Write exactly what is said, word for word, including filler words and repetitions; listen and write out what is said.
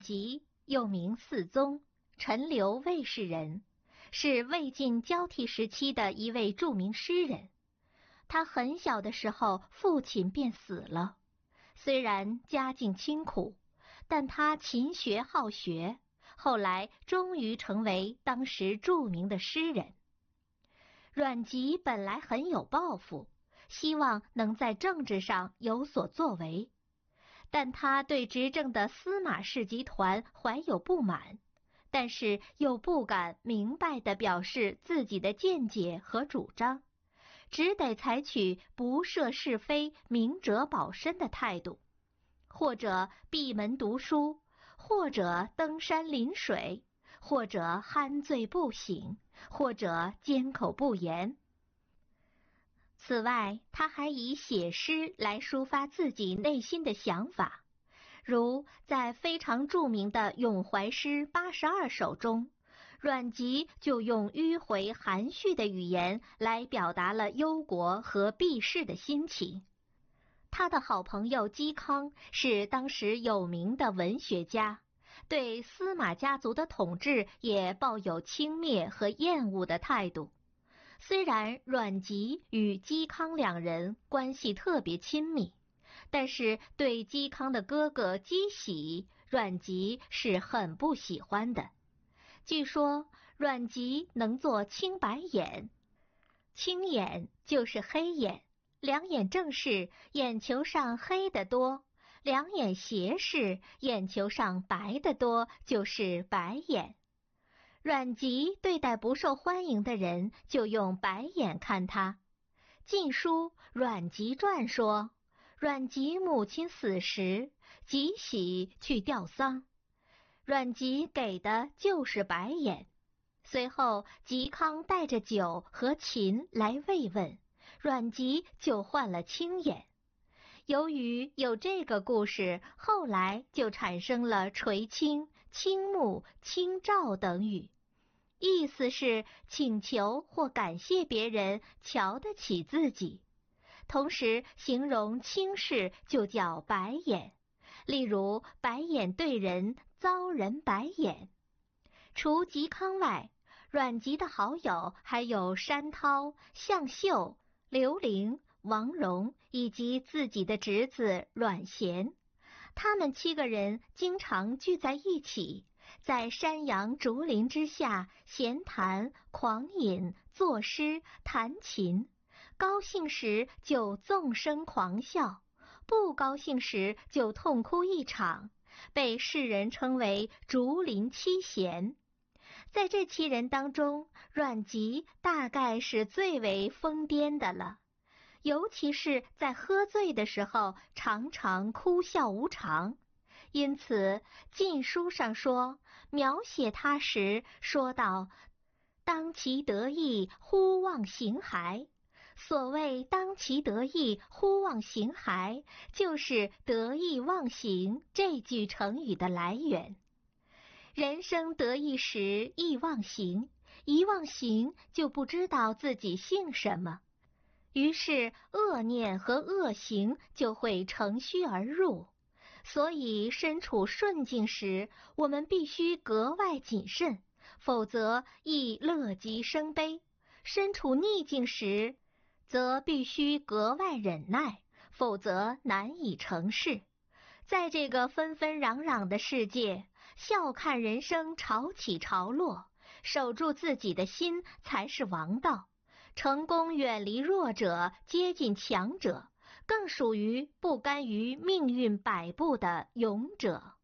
吉又名四宗，陈留卫氏人，是魏晋交替时期的一位著名诗人。他很小的时候父亲便死了，虽然家境清苦，但他勤学好学，后来终于成为当时著名的诗人。阮籍本来很有抱负，希望能在政治上有所作为，但他对执政的司马氏集团怀有不满，但是又不敢明白地表示自己的见解和主张，只得采取不涉是非、明哲保身的态度，或者闭门读书，或者登山临水，或者酣醉不醒，或者缄口不言。此外，他还以写诗来抒发自己内心的想法，如在非常著名的《咏怀诗八十二首》中，阮籍就用迂回含蓄的语言来表达了忧国和避世的心情。他的好朋友嵇康是当时有名的文学家，对司马家族的统治也抱有轻蔑和厌恶的态度。虽然阮籍与嵇康两人关系特别亲密，但是对嵇康的哥哥嵇喜，阮籍是很不喜欢的。据说阮籍能做青白眼，青眼就是黑眼，两眼正视，眼球上黑得多；两眼斜视，眼球上白得多，就是白眼。阮籍对待不受欢迎的人，就用白眼看他。《晋书·阮籍传》说，阮籍母亲死时，嵇喜去吊丧，阮籍给的就是白眼。随后嵇康带着酒和琴来慰问，阮籍就换了青眼。由于有这个故事，后来就产生了垂青、青目、青照等语，意思是请求或感谢别人瞧得起自己。同时形容轻视就叫白眼，例如白眼对人，遭人白眼。除嵇康外，阮籍的好友还有山涛、向秀、刘伶、王戎以及自己的侄子阮咸。他们七个人经常聚在一起，在山阳竹林之下闲谈、狂饮、作诗、弹琴，高兴时就纵声狂笑，不高兴时就痛哭一场，被世人称为竹林七贤。在这七人当中，阮籍大概是最为疯癫的了，尤其是在喝醉的时候，常常哭笑无常。因此《晋书》上说，描写他时说道：当其得意，忽忘形骸。所谓当其得意，忽忘形骸，就是得意忘形这句成语的来源。人生得意时易忘形，一忘形就不知道自己姓什么，于是恶念和恶行就会乘虚而入。所以身处顺境时，我们必须格外谨慎，否则易乐极生悲；身处逆境时，则必须格外忍耐，否则难以成事。在这个纷纷攘攘的世界，笑看人生潮起潮落，守住自己的心才是王道。成功远离弱者，接近强者，更属于不甘于命运摆布的勇者。